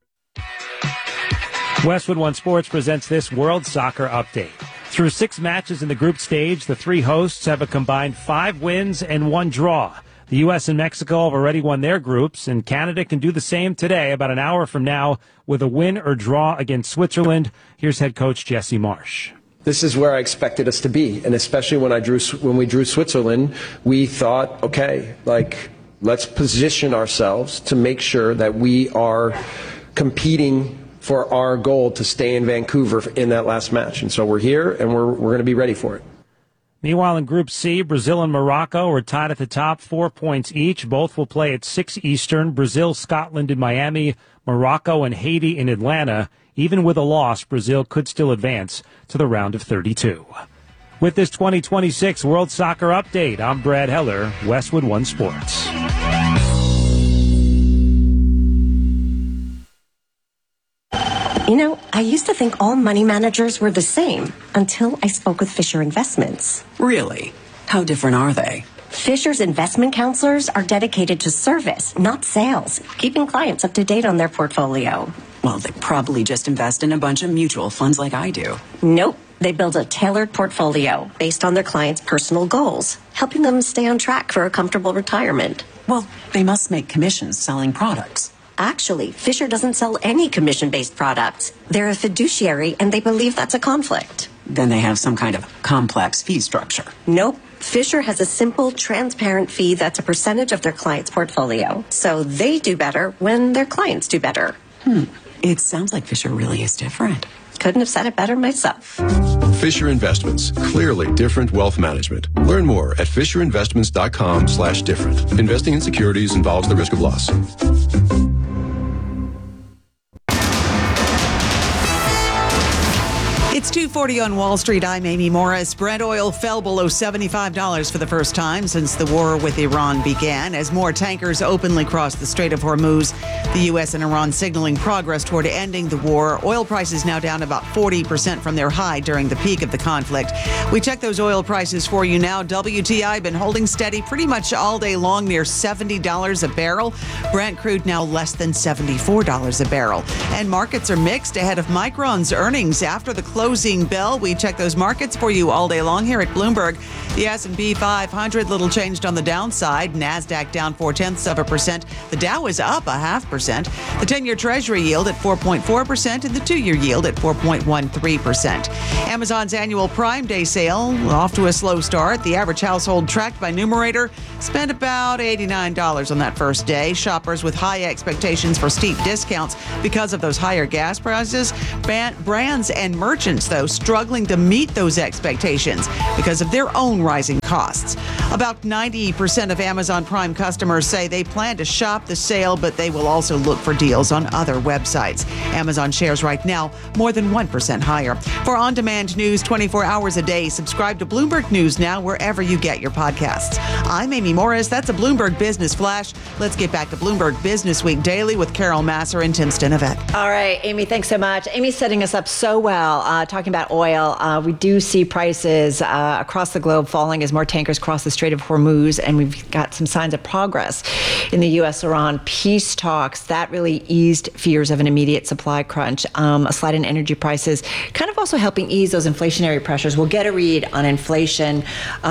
Westwood One Sports presents this World Soccer Update. Through 6 matches in the group stage, the 3 hosts have a combined 5 wins and 1 draw. The U.S. and Mexico have already won their groups, and Canada can do the same today, about an hour from now, with a win or draw against Switzerland. Here's head coach Jesse Marsch. This is where I expected us to be, and especially when we drew Switzerland, we thought, okay, let's position ourselves to make sure that we are competing for our goal to stay in Vancouver in that last match. And so we're here, and we're going to be ready for it. Meanwhile, in Group C, Brazil and Morocco are tied at the top, 4 points each. Both will play at 6 Eastern. Brazil, Scotland in Miami, Morocco and Haiti in Atlanta. Even with a loss, Brazil could still advance to the round of 32. With this 2026 World Soccer Update, I'm Brad Heller, Westwood One Sports. You know, I used to think all money managers were the same until I spoke with Fisher Investments. Really? How different are they? Fisher's investment counselors are dedicated to service, not sales, keeping clients up to date on their portfolio. Well, they probably just invest in a bunch of mutual funds like I do. Nope. They build a tailored portfolio based on their clients' personal goals, helping them stay on track for a comfortable retirement. Well, they must make commissions selling products. Actually, Fisher doesn't sell any commission-based products. They're a fiduciary, and they believe that's a conflict. Then they have some kind of complex fee structure. Nope. Fisher has a simple, transparent fee that's a percentage of their client's portfolio. So they do better when their clients do better. It sounds like Fisher really is different. Couldn't have said it better myself. Fisher Investments. Clearly different wealth management. Learn more at fisherinvestments.com/different. Investing in securities involves the risk of loss. It's 2:40 on Wall Street. I'm Amy Morris. Brent oil fell below $75 for the first time since the war with Iran began. As more tankers openly crossed the Strait of Hormuz, the U.S. and Iran signaling progress toward ending the war. Oil prices now down about 40% from their high during the peak of the conflict. We check those oil prices for you now. WTI been holding steady pretty much all day long, near $70 a barrel. Brent crude now less than $74 a barrel. And markets are mixed ahead of Micron's earnings after the closing bell. We check those markets for you all day long here at Bloomberg. The S&P 500 little changed on the downside. NASDAQ down 0.4%. The Dow is up 0.5%. The 10-year Treasury yield at 4.4% and the 2-year yield at 4.13%. Amazon's annual Prime Day sale off to a slow start. The average household tracked by Numerator spent about $89 on that first day. Shoppers with high expectations for steep discounts because of those higher gas prices. Brands and merchants, though, struggling to meet those expectations because of their own rising costs. About 90% of Amazon Prime customers say they plan to shop the sale, but they will also look for deals on other websites. Amazon shares right now more than 1% higher. For on-demand news 24 hours a day, subscribe to Bloomberg News Now wherever you get your podcasts. I'm Amy Morris. That's a Bloomberg Business Flash. Let's get back to Bloomberg Business Week Daily with Carol Masser and Tim Stinovec. All right, Amy, thanks so much. Amy's setting us up so well. Talking about oil, we do see prices across the globe falling as more tankers cross the Strait of Hormuz, and we've got some signs of progress in the U.S.-Iran peace talks. That really eased fears of an immediate supply crunch. A slide in energy prices kind of also helping ease those inflationary pressures. We'll get a read on inflation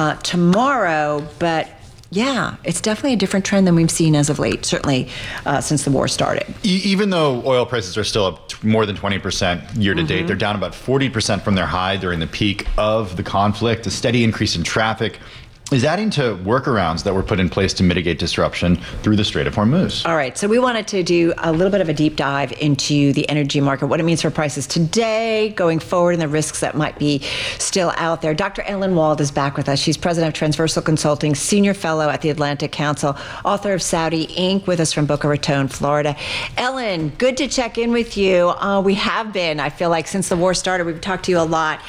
tomorrow, but yeah, it's definitely a different trend than we've seen as of late, certainly since the war started. Even though oil prices are still up more than 20% year to date, they're down about 40% from their high during the peak of the conflict. A steady increase in traffic is adding to workarounds that were put in place to mitigate disruption through the Strait of Hormuz. All right, so we wanted to do a little bit of a deep dive into the energy market, what it means for prices today, going forward, and the risks that might be still out there. Dr. Ellen Wald is back with us. She's president of Transversal Consulting, senior fellow at the Atlantic Council, author of Saudi Inc., with us from Boca Raton, Florida. Ellen, good to check in with you. We have been, I feel like, since the war started, we've talked to you a lot.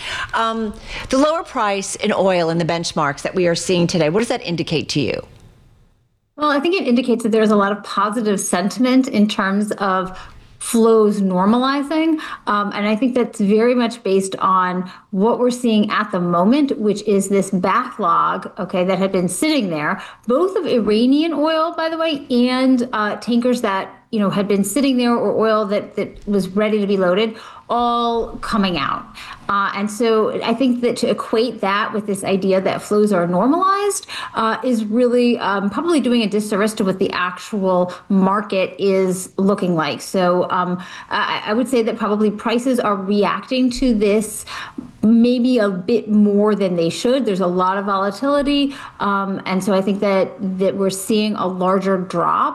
The lower price in oil and the benchmarks that we are seeing today, what does that indicate to you? Well, I think it indicates that there's a lot of positive sentiment in terms of flows normalizing. And I think that's very much based on what we're seeing at the moment, which is this backlog, okay, that had been sitting there, both of Iranian oil, by the way, and tankers that, you know, had been sitting there, or oil that was ready to be loaded, all coming out. And so I think that to equate that with this idea that flows are normalized is really probably doing a disservice to what the actual market is looking like. So I would say that probably prices are reacting to this maybe a bit more than they should. There's a lot of volatility. And so I think that we're seeing a larger drop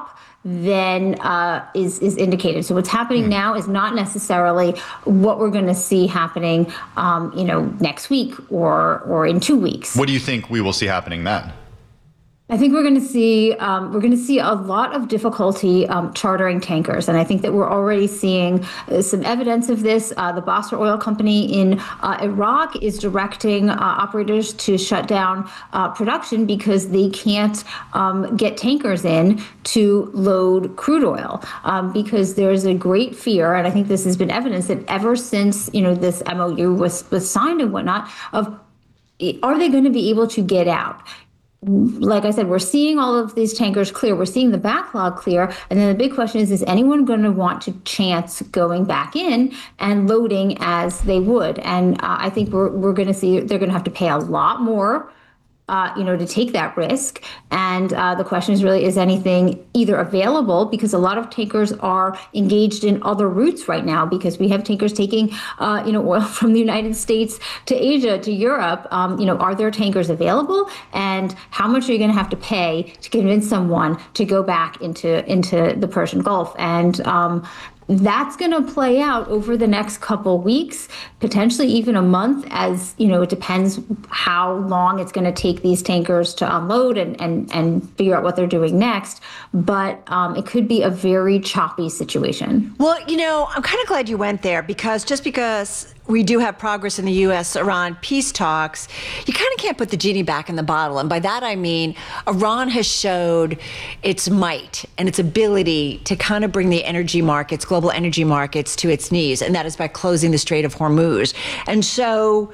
than is indicated. So what's happening now is not necessarily what we're going to see happening, next week or in 2 weeks. What do you think we will see happening then? I think we're going to see a lot of difficulty chartering tankers, and I think that we're already seeing some evidence of this. The Basra Oil Company in Iraq is directing operators to shut down production because they can't get tankers in to load crude oil, because there's a great fear, and I think this has been evidence that ever since this MOU was signed and whatnot, of are they going to be able to get out? Like I said, we're seeing all of these tankers clear. We're seeing the backlog clear. And then the big question is anyone going to want to chance going back in and loading as they would? And I think we're going to see they're going to have to pay a lot more to take that risk. And the question is really, is anything either available, because a lot of tankers are engaged in other routes right now, because we have tankers taking, oil from the United States to Asia, to Europe. Are there tankers available? And how much are you going to have to pay to convince someone to go back into the Persian Gulf? And that's going to play out over the next couple weeks, potentially even a month, as it depends how long it's going to take these tankers to unload and figure out what they're doing next. But it could be a very choppy situation. Well, I'm kind of glad you went there, because just because we do have progress in the U.S.-Iran peace talks, you kind of can't put the genie back in the bottle. And by that, I mean, Iran has showed its might and its ability to kind of bring the energy markets, global energy markets, to its knees. And that is by closing the Strait of Hormuz. And so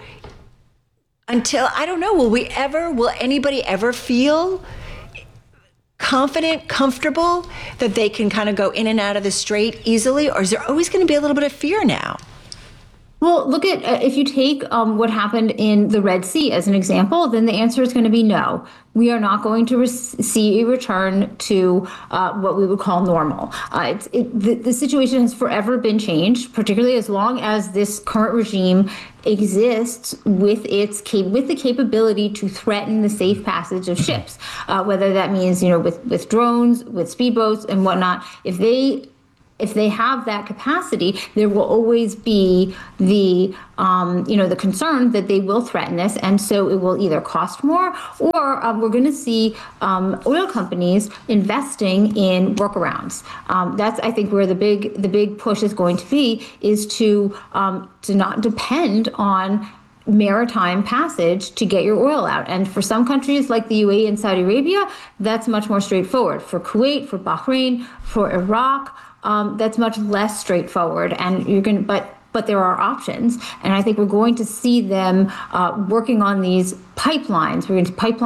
I don't know, will anybody ever feel confident, comfortable that they can kind of go in and out of the strait easily? Or is there always going to be a little bit of fear now? Well, look at if you take what happened in the Red Sea as an example, then the answer is going to be no. We are not going to see a return to what we would call normal. The situation has forever been changed, particularly as long as this current regime exists with the capability to threaten the safe passage of ships, whether that means with drones, with speedboats, and whatnot. If they have that capacity, there will always be the concern that they will threaten this, and so it will either cost more, or we're going to see oil companies investing in workarounds. That's, I think, where the big push is going to be, is to not depend on maritime passage to get your oil out. And for some countries like the UAE and Saudi Arabia, that's much more straightforward. For Kuwait, for Bahrain, for Iraq, that's much less straightforward, and but there are options, and I think we're going to see them working on these pipelines. We're going to pipeline